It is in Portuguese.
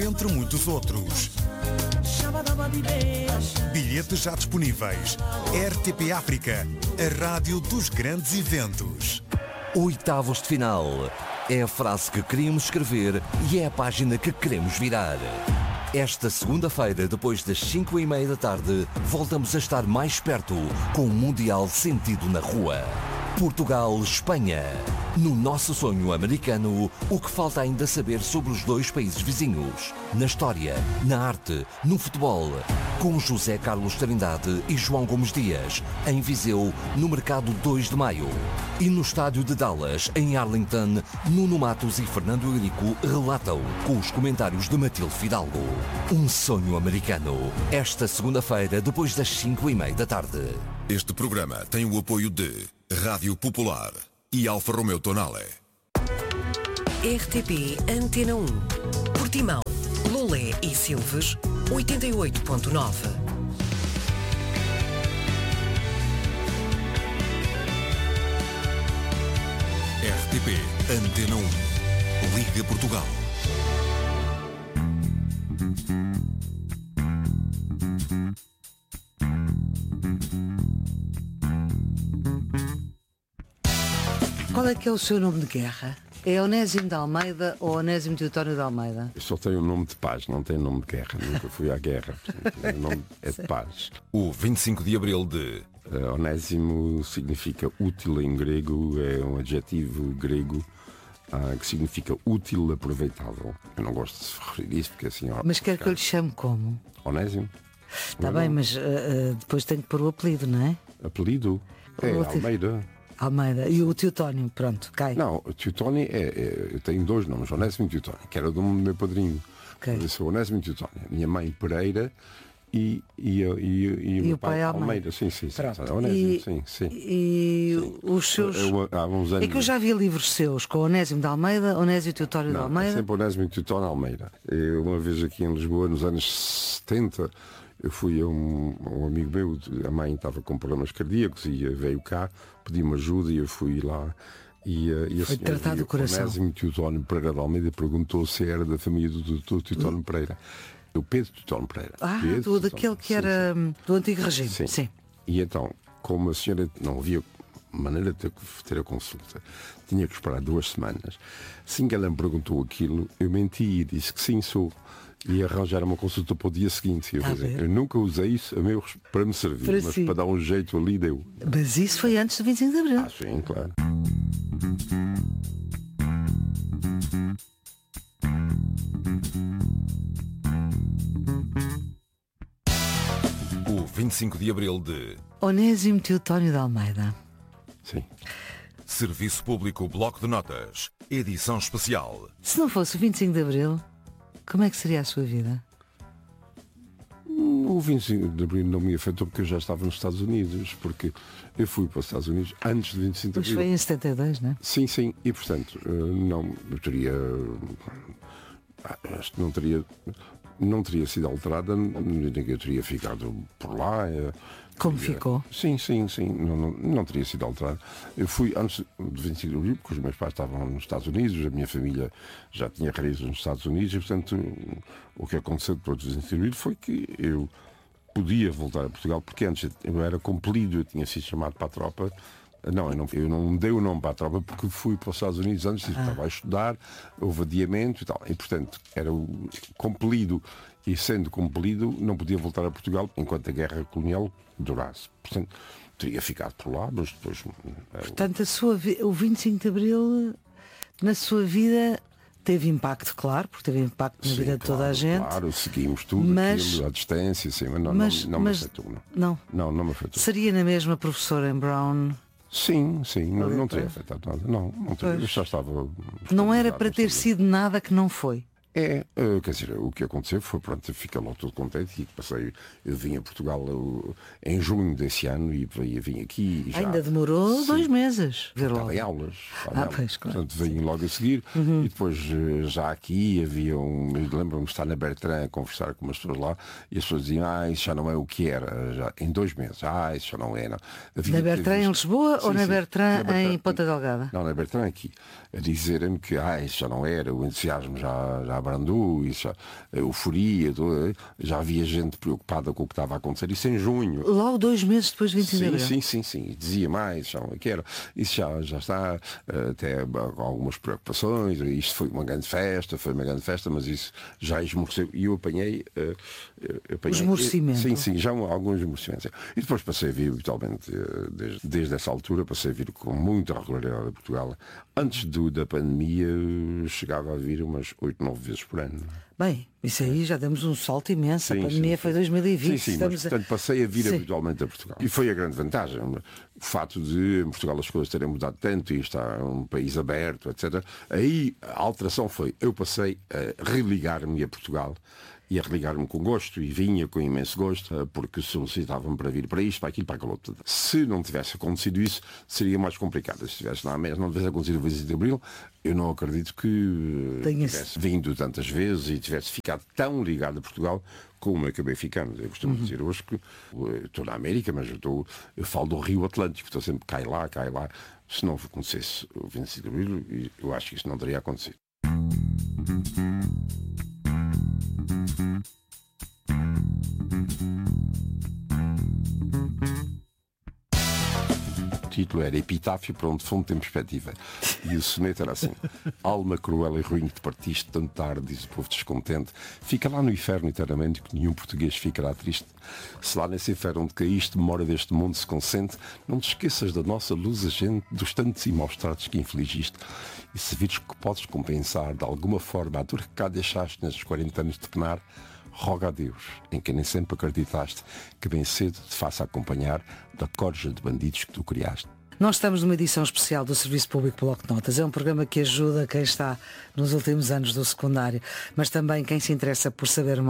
entre muitos outros. Bilhetes já disponíveis. RTP África, a rádio dos grandes eventos. Oitavos de final. É a frase que queríamos escrever e é a página que queremos virar. Esta segunda-feira, depois das 5:30 da tarde, voltamos a estar mais perto com o Mundial sentido na rua. Portugal-Espanha. No nosso sonho americano, o que falta ainda saber sobre os dois países vizinhos. Na história, na arte, no futebol. Com José Carlos Trindade e João Gomes Dias, em Viseu, no Mercado 2 de Maio. E no estádio de Dallas, em Arlington, Nuno Matos e Fernando Eurico relatam, com os comentários de Matilde Fidalgo. Um sonho americano. Esta segunda-feira, depois das 5:30 da tarde. Este programa tem o apoio de Rádio Popular e Alfa Romeo Tonale. RTP Antena 1. Portimão, Lolé e Silves, 88.9. RTP Antena 1. Liga Portugal. Qual é que é o seu nome de guerra? É Onésimo de Almeida ou Onésimo Teotónio de Almeida? Eu só tenho o nome de paz, não tenho nome de guerra. Nunca fui à guerra. O nome é de paz. O 25 de Abril de... Onésimo significa útil em grego, é um adjetivo grego que significa útil, aproveitável. Eu não gosto de se referir isso porque assim... Mas quer que eu lhe chame como? Onésimo. Está bem, mas depois tem que pôr o apelido, não é? Apelido? É Almeida. Almeida. E o Teotónio, pronto, cai. Não, o Teotónio eu tenho dois nomes, Onésimo e Teotónio, que era o nome do meu padrinho. Okay. Eu sou Onésimo e Teotónio. Minha mãe Pereira e o meu pai Almeida. Sim. Onésimo, sim. E sim. Os seus... há uns anos... É que eu já vi livros seus com Onésimo de Almeida, Onésimo Teotónio de Almeida. É sempre Onésimo e Teotónio de Almeida. Eu, uma vez aqui em Lisboa, nos anos 70, eu fui a um amigo meu, a mãe estava com problemas cardíacos e veio cá, pedi-me ajuda e eu fui lá. E foi tratado o coração. Onésimo Teotónio Pereira de Almeida perguntou se era da família do Teotónio Pereira. O Pedro Teotónio Pereira. Daquele que era do antigo regime. Sim. E então, como a senhora não havia maneira de ter a consulta, tinha que esperar 2 semanas. Assim que ela me perguntou aquilo, eu menti e disse que sim, sou. E arranjar uma consulta para o dia seguinte. Eu nunca usei isso para me servir, mas para dar um jeito ali deu. Mas isso foi antes do 25 de Abril. Sim, claro. O 25 de Abril de... Onésimo Teotónio de Almeida. Sim. Serviço Público Bloco de Notas. Edição especial. Se não fosse o 25 de Abril, como é que seria a sua vida? O 25 de Abril não me afetou porque eu já estava nos Estados Unidos, porque eu fui para os Estados Unidos antes de 25 de Abril. Mas foi em 72, não é? Sim, e portanto, não, eu teria... Acho que não teria sido alterada, eu teria ficado por lá. Como ficou? Sim, não teria sido alterada. Eu fui antes de 25 de Abril, porque os meus pais estavam nos Estados Unidos, a minha família já tinha raízes nos Estados Unidos, e portanto o que aconteceu depois de 25 de Abril foi que eu podia voltar a Portugal, porque antes eu era compelido, eu tinha sido chamado para a tropa. Não, eu não dei o nome para a tropa porque fui para os Estados Unidos antes, estava a estudar, houve adiamento e tal. E, portanto, era compelido, e sendo compelido, não podia voltar a Portugal enquanto a guerra colonial durasse. Portanto, teria ficado por lá, mas depois... Portanto, o 25 de Abril, na sua vida, teve impacto, claro, porque teve impacto na vida de toda a gente. Claro, seguimos tudo aquilo, à distância, sim, mas não me afetou. Não me afetou. Seria na mesma professora em Brown... Sim, não teria afetado nada. Não teria, eu já estava... Não era para ter sido nada que não foi. Quer dizer, o que aconteceu foi, pronto, eu fiquei logo todo contente e eu vim a Portugal em junho desse ano e vim aqui. Ainda demorou 2 meses. Estava em aulas. Pois, claro. Portanto, vim logo a seguir e depois já aqui havia eu lembro-me de estar na Bertrand a conversar com umas pessoas lá e as pessoas diziam, isso já não é o que era, já, em 2 meses, isso já não é. Não. Na Bertrand em Lisboa ou na Bertrand em Ponta Delgada? Não, na Bertrand aqui, a dizerem-me que isso já não era, o entusiasmo já abrandou, isso já, a euforia, já havia gente preocupada com o que estava a acontecer, isso em junho. Logo 2 meses depois de 25 de abril. Sim. E dizia mais, isso já está, até com algumas preocupações, isto foi uma grande festa, mas isso já esmoreceu. E eu apanhei esmorecimento. Sim, já alguns esmorecimentos. E depois passei a vir habitualmente, desde essa altura, passei a vir com muita regularidade a Portugal. Antes da pandemia, chegava a vir umas 8, 9 vezes por ano. Bem, isso aí já demos um salto imenso. A pandemia foi 2020. Sim, mas portanto passei a vir habitualmente a Portugal. E foi a grande vantagem. O fato de em Portugal as coisas terem mudado tanto e está um país aberto, etc. Aí a alteração foi, eu passei a religar-me a Portugal e a religar-me com gosto, e vinha com imenso gosto, porque solicitavam-me para vir para isto, para aquilo, para aquilo outro. Se não tivesse acontecido isso, seria mais complicado. Se tivesse não tivesse acontecido o 25 de Abril, eu não acredito que tivesse vindo tantas vezes e tivesse ficado tão ligado a Portugal como acabei ficando. Eu costumo dizer hoje que estou na América, mas eu falo do Rio Atlântico, estou sempre cai lá. Se não acontecesse o 25 de Abril, eu acho que isso não teria acontecido. O título era Epitáfio para um defunto em perspectiva. E o soneto era assim: alma cruel e ruim que te partiste tanto tarde, diz o povo descontente, fica lá no inferno eternamente, que nenhum português ficará triste. Se lá nesse inferno onde caíste, memória deste mundo se consente, não te esqueças da nossa luz agente, dos tantos e maus tratos que infligiste. E se vires que podes compensar de alguma forma a dor que cá deixaste nestes 40 anos de penar, roga a Deus, em quem nem sempre acreditaste, que bem cedo te faça acompanhar da corja de bandidos que tu criaste. Nós estamos numa edição especial do Serviço Público Bloco de Notas. É um programa que ajuda quem está nos últimos anos do secundário, mas também quem se interessa por saber mais